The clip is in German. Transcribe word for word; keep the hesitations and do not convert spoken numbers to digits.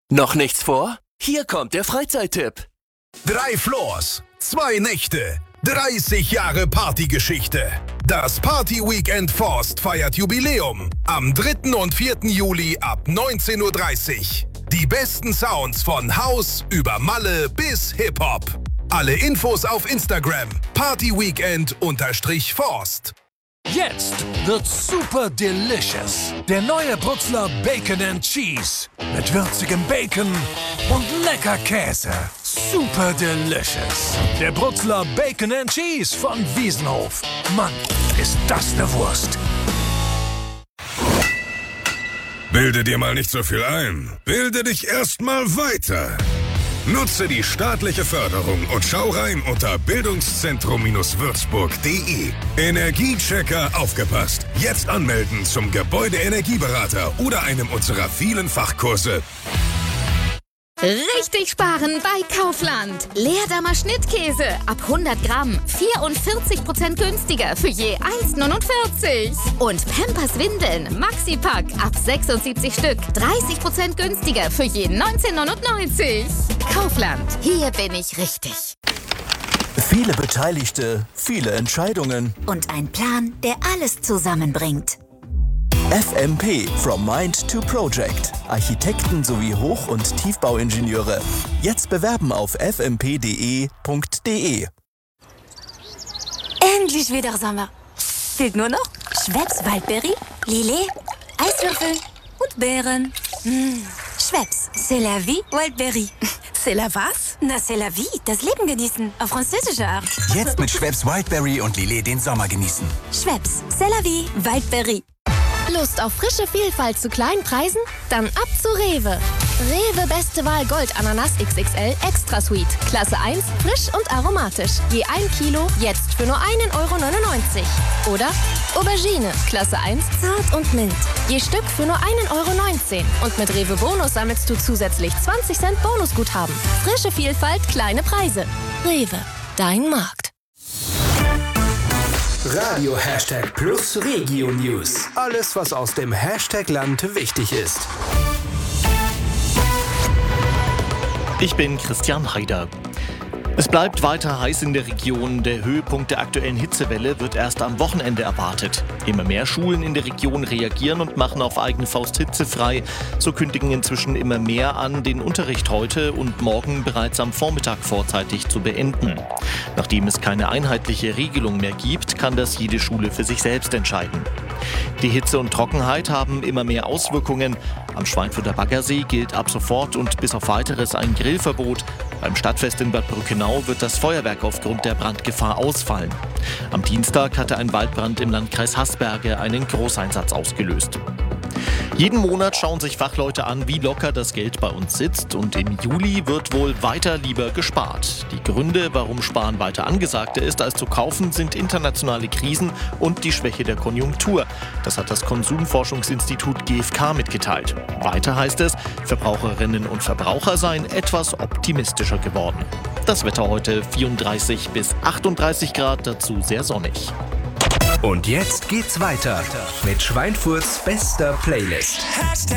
Noch nichts vor? Hier kommt der Freizeittipp. Drei Floors, zwei Nächte, dreißig Jahre Partygeschichte. Das Party Weekend Forst feiert Jubiläum am dritten und vierten Juli ab neunzehn Uhr dreißig. Die besten Sounds von House über Malle bis Hip-Hop. Alle Infos auf Instagram partyweekend-forst. Jetzt wird's super delicious. Der neue Brutzler Bacon and Cheese. Mit würzigem Bacon und lecker Käse. Super delicious. Der Brutzler Bacon and Cheese von Wiesenhof. Mann, ist das eine Wurst. Bilde dir mal nicht so viel ein. Bilde dich erst mal weiter. Nutze die staatliche Förderung und schau rein unter bildungszentrum würzburg punkt de. Energiechecker aufgepasst. Jetzt anmelden zum Gebäudeenergieberater oder einem unserer vielen Fachkurse. Richtig sparen bei Kaufland. Leerdammer Schnittkäse ab hundert Gramm vierundvierzig Prozent günstiger für je eins neunundvierzig. Und Pampers Windeln Maxi-Pack ab sechsundsiebzig Stück dreißig Prozent günstiger für je neunzehn neunundneunzig. Kaufland, hier bin ich richtig. Viele Beteiligte, viele Entscheidungen. Und ein Plan, der alles zusammenbringt. F M P – From Mind to Project. Architekten sowie Hoch- und Tiefbauingenieure. Jetzt bewerben auf f m p punkt d e punkt d e. Endlich wieder Sommer. Fehlt nur noch Schweppes Waldberry, Lillet, Eiswürfel und Beeren. Mmh. Schweppes, c'est la vie, Waldberry. C'est la was? Na, c'est la vie, das Leben genießen, auf französische Art. Jetzt mit Schweppes Wildberry und Lillet den Sommer genießen. Schweppes, c'est la vie, Waldberry. Lust auf frische Vielfalt zu kleinen Preisen? Dann ab zu Rewe. Rewe Beste Wahl Gold Ananas X X L Extra Sweet. Klasse eins, frisch und aromatisch. Je ein Kilo, jetzt für nur einen Euro neunundneunzig. Oder Aubergine, Klasse eins, zart und mild. Je Stück für nur einen Euro neunzehn. Und mit Rewe Bonus sammelst du zusätzlich zwanzig Cent Bonusguthaben. Frische Vielfalt, kleine Preise. Rewe, dein Markt. Radio Hashtag Plus Regio News. Alles, was aus dem Hashtag-Land wichtig ist. Ich bin Christian Haider. Es bleibt weiter heiß in der Region. Der Höhepunkt der aktuellen Hitzewelle wird erst am Wochenende erwartet. Immer mehr Schulen in der Region reagieren und machen auf eigene Faust hitzefrei. So kündigen inzwischen immer mehr an, den Unterricht heute und morgen bereits am Vormittag vorzeitig zu beenden. Nachdem es keine einheitliche Regelung mehr gibt, kann das jede Schule für sich selbst entscheiden. Die Hitze und Trockenheit haben immer mehr Auswirkungen. Am Schweinfurter Baggersee gilt ab sofort und bis auf Weiteres ein Grillverbot. Beim Stadtfest in Bad Brückenau wird das Feuerwerk aufgrund der Brandgefahr ausfallen. Am Dienstag hatte ein Waldbrand im Landkreis Haßberge einen Großeinsatz ausgelöst. Jeden Monat schauen sich Fachleute an, wie locker das Geld bei uns sitzt, und im Juli wird wohl weiter lieber gespart. Die Gründe, warum Sparen weiter angesagter ist als zu kaufen, sind internationale Krisen und die Schwäche der Konjunktur. Das hat das Konsumforschungsinstitut G f K mitgeteilt. Weiter heißt es, Verbraucherinnen und Verbraucher seien etwas optimistischer geworden. Das Wetter heute vierunddreißig bis achtunddreißig Grad, dazu sehr sonnig. Und jetzt geht's weiter mit Schweinfurts bester Playlist.